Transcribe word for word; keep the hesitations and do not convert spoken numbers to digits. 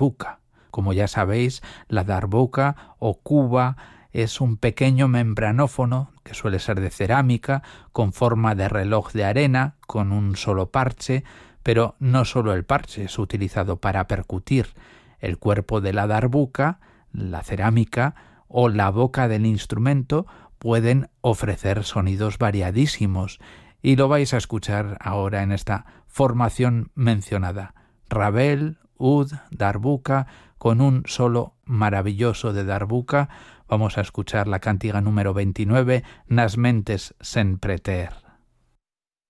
darbuka. Como ya sabéis, la darbuka o cuba es un pequeño membranófono que suele ser de cerámica, con forma de reloj de arena, con un solo parche, pero no solo el parche es utilizado para percutir. El cuerpo de la darbuka, la cerámica o la boca del instrumento pueden ofrecer sonidos variadísimos, y lo vais a escuchar ahora en esta formación mencionada. Ravel, ud, darbuka, con un solo maravilloso de darbuka. Vamos a escuchar la cantiga número veintinueve, Nas mentes sen preter.